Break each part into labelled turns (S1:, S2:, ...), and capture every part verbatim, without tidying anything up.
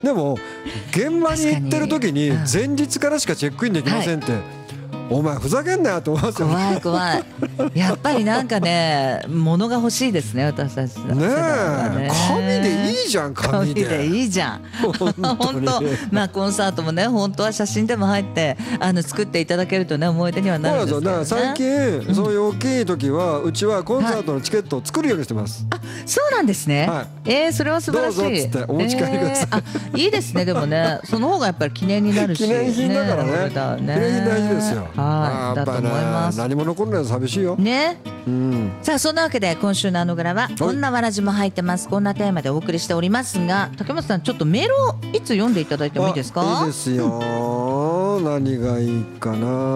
S1: でも現場に行ってる時に前日からしかチェックインできませんって、はい、お前ふざけんなよと思いますよね。
S2: 怖い怖い。やっぱりなんかね物が欲しいですね私たちね。
S1: ねえ紙でいいじゃん。紙で
S2: 紙でいいじゃん本当。まあコンサートもね本当は写真でも入ってあの作っていただけるとね思い出にはなるんですけどね。
S1: そうだから最近、うん、そういう大きい時はうちはコンサートのチケットを作るようにしてます、
S2: はい、あそうなんですね、はい、えー、それは素晴らしい。
S1: どうぞっつってお持ち帰りください、
S2: えー、あいいですね。でもねその方がやっぱり記念になるし
S1: 記念品だからね、
S2: ね、
S1: 記念品大事ですよ。
S2: はい、だと思います。
S1: 何も残らないと寂しいよ
S2: ね、
S1: うん、
S2: さあそんなわけで今週のあのグラはこんなわらじも入ってます。こんなテーマでお送りしておりますが、竹本さんちょっとメールをいつ読んでいただいてもいいですか。
S1: いいですよ。何がいいかな、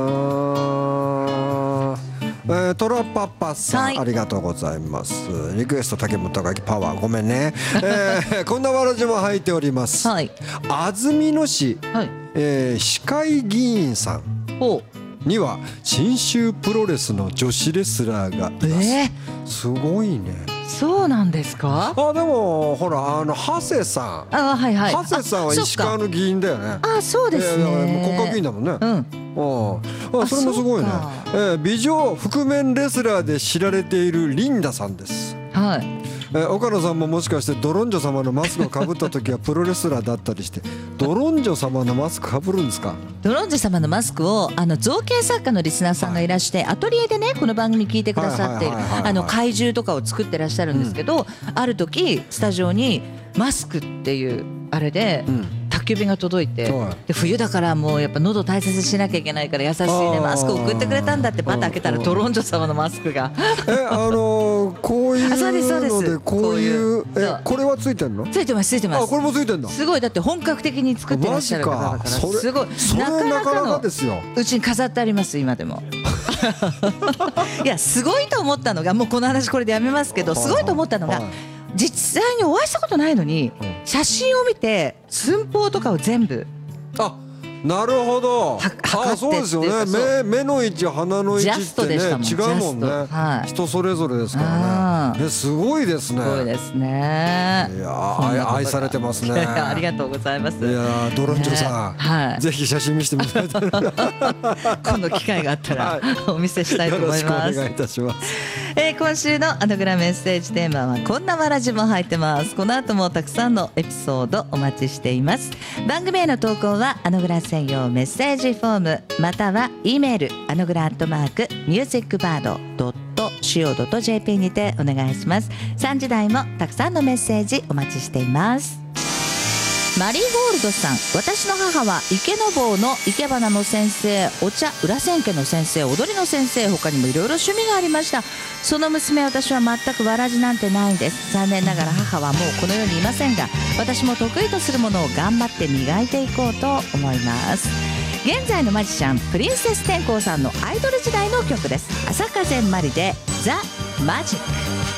S1: えー、トラパパさん、はい、ありがとうございます。リクエスト竹本高木パワーごめんね、えー、こんなわらじも入っております、はい、安曇野市、はい、えー、市会議員さんには信州プロレスの女子レスラーがいます、えー、すごいね。
S2: そうなんですか。
S1: あでもほらあの長谷さん、
S2: あ、はいはい、
S1: 長谷さんは石川の議員だよね。
S2: あ、そうですね、
S1: えー、国会議員だもんね、うん、ああそれもすごいね、えー、美女覆面レスラーで知られているリンダさんです。はい、えー、岡野さんももしかしてドロンジョ様のマスクをかぶった時はプロレスラーだったりしてドロンジョ様のマスクかぶるんですか。
S2: ドロンジョ様のマスクをあの造形作家のリスナーさんがいらして、はい、アトリエでねこの番組聞いてくださっているあの怪獣とかを作ってらっしゃるんですけど、うん、ある時スタジオにマスクっていうあれで、うん、宅急便が届いて、で冬だからもうやっぱ喉大切にしなきゃいけないから優しいねマスクを送ってくれたんだってパッと開けたらドロンジョ様のマスクが
S1: えあのー、こういうのでこういうえこれはついてんの。
S2: ついてますついてます。
S1: あこれもついてんだ。
S2: すごいだって本格的に作ってらっしゃる方だからすごいなかなかのうちに飾ってあります今でもいやすごいと思ったのがもうこの話これでやめますけどすごいと思ったのが実際にお会いしたことないのに写真を見て寸法とかを全部
S1: あなるほど。あそうですよね。目目の位置鼻の位置ってね違うもんね、はい、人それぞれですからね。すごいですね。
S2: すごいですね。
S1: いや愛されてますね。
S2: ありがとうございます。
S1: いやドロンジョさん、ねはい、ぜひ写真見せてみたいと
S2: 今度機会があったらお見せしたいと思います。よろしく
S1: お願いいたします。
S2: えー、今週のあのグラメッセージテーマはこんなわらじも入ってます。この後もたくさんのエピソードお待ちしています。番組への投稿はあのグラ専用メッセージフォームまたは E メールあのグラアットマークミュージックバードドットシオドット ジェーピー にてお願いします。さんじ台もたくさんのメッセージお待ちしています。マリーゴールドさん、私の母は池坊の生け花の先生、お茶裏千家の先生、踊りの先生、他にもいろいろ趣味がありました。その娘私は全くわらじなんてないんです。残念ながら母はもうこの世にいませんが私も得意とするものを頑張って磨いていこうと思います。現在のマジシャンプリンセス天功さんのアイドル時代の曲です。朝風まりでザ・マジック。